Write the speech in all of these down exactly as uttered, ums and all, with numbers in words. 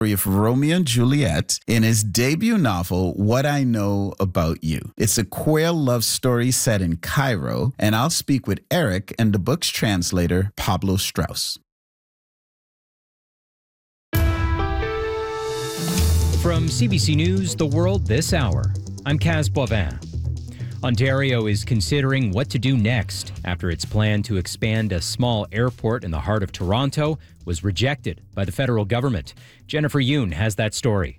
of Romeo and Juliet in his debut novel, What I Know About You. It's a queer love story set in Cairo, and I'll speak with Eric and the book's translator, Pablo Strauss. From C B C News, The World This Hour, I'm Kaz Boivin. Ontario is considering what to do next after its plan to expand a small airport in the heart of Toronto was rejected by the federal government. Jennifer Yoon has that story.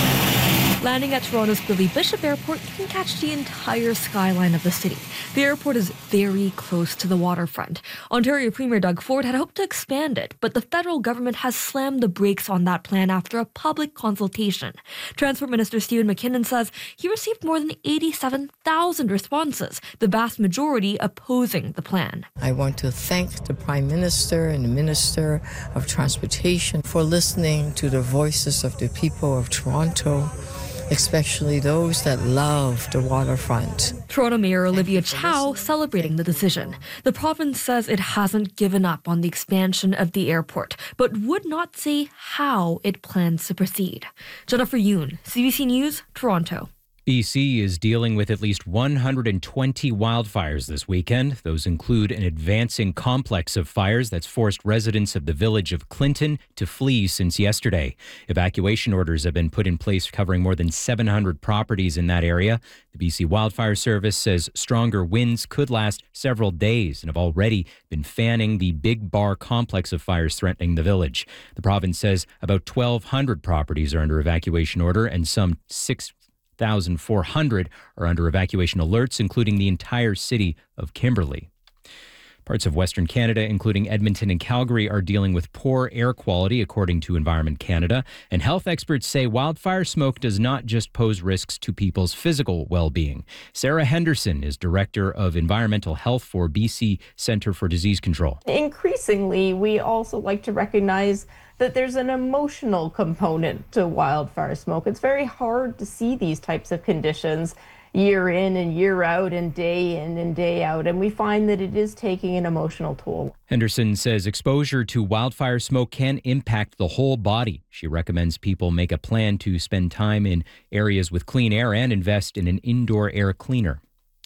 Landing at Toronto's Billy Bishop Airport, you can catch the entire skyline of the city. The airport is very close to the waterfront. Ontario Premier Doug Ford had hoped to expand it, but the federal government has slammed the brakes on that plan after a public consultation. Transport Minister Stephen McKinnon says he received more than eighty-seven thousand responses, the vast majority opposing the plan. I want to thank the Prime Minister and the Minister of Transportation for listening to the voices of the people of Toronto, especially those that love the waterfront. Toronto Mayor Olivia Chow celebrating the decision. The province says it hasn't given up on the expansion of the airport, but would not say how it plans to proceed. Jennifer Yoon, C B C News, Toronto. B C is dealing with at least one hundred twenty wildfires this weekend. Those include an advancing complex of fires that's forced residents of the village of Clinton to flee since yesterday. Evacuation orders have been put in place covering more than seven hundred properties in that area. The B C Wildfire Service says stronger winds could last several days and have already been fanning the Big Bar complex of fires threatening the village. The province says about twelve hundred properties are under evacuation order and some six one thousand four hundred are under evacuation alerts, including the entire city of Kimberley. Parts of Western Canada, including Edmonton and Calgary, are dealing with poor air quality, according to Environment Canada. And health experts say wildfire smoke does not just pose risks to people's physical well-being. Sarah Henderson is Director of Environmental Health for B C Centre for Disease Control. Increasingly, we also like to recognize that there's an emotional component to wildfire smoke. It's very hard to see these types of conditions year in and year out and day in and day out, and we find that it is taking an emotional toll. Henderson says exposure to wildfire smoke can impact the whole body. She recommends people make a plan to spend time in areas with clean air and invest in an indoor air cleaner.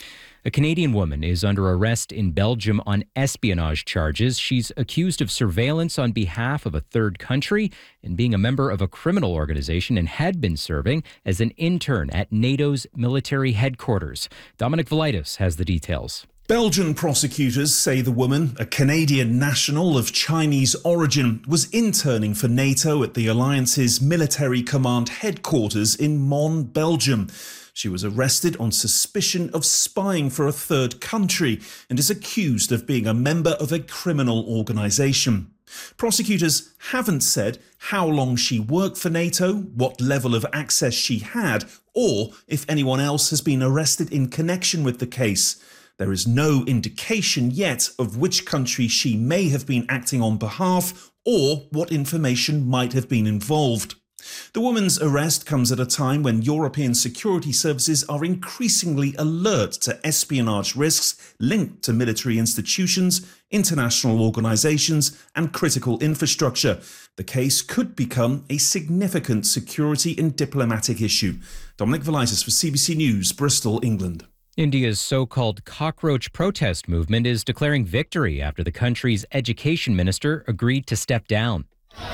A Canadian woman is under arrest in Belgium on espionage charges. She's accused of surveillance on behalf of a third country and being a member of a criminal organization, and had been serving as an intern at NATO's military headquarters. Dominic Velitis has the details. Belgian prosecutors say the woman, a Canadian national of Chinese origin, was interning for NATO at the alliance's military command headquarters in Mons, Belgium. She was arrested on suspicion of spying for a third country and is accused of being a member of a criminal organisation. Prosecutors haven't said how long she worked for NATO, what level of access she had, or if anyone else has been arrested in connection with the case. There is no indication yet of which country she may have been acting on behalf or what information might have been involved. The woman's arrest comes at a time when European security services are increasingly alert to espionage risks linked to military institutions, international organisations and critical infrastructure. The case could become a significant security and diplomatic issue. Dominic Velitis for C B C News, Bristol, England. India's so-called cockroach protest movement is declaring victory after the country's education minister agreed to step down.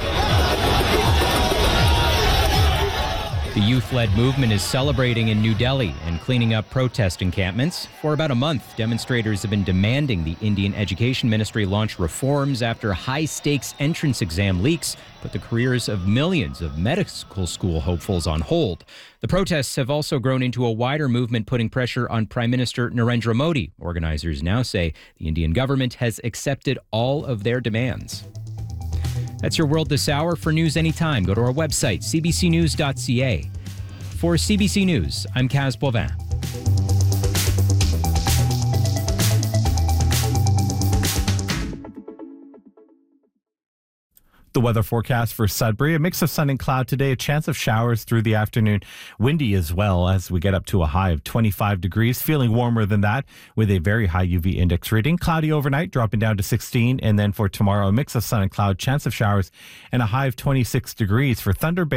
The youth-led movement is celebrating in New Delhi and cleaning up protest encampments. For about a month, demonstrators have been demanding the Indian Education Ministry launch reforms after high-stakes entrance exam leaks put the careers of millions of medical school hopefuls on hold. The protests have also grown into a wider movement putting pressure on Prime Minister Narendra Modi. Organizers now say the Indian government has accepted all of their demands. That's your World This Hour. For news anytime, go to our website, c b c news dot c a. For C B C News, I'm Kaz Boivin. The weather forecast for Sudbury, a mix of sun and cloud today, a chance of showers through the afternoon. Windy as well as we get up to a high of twenty-five degrees, feeling warmer than that with a very high U V index reading. Cloudy overnight, dropping down to sixteen. And then for tomorrow, a mix of sun and cloud, chance of showers and a high of twenty-six degrees for Thunder Bay.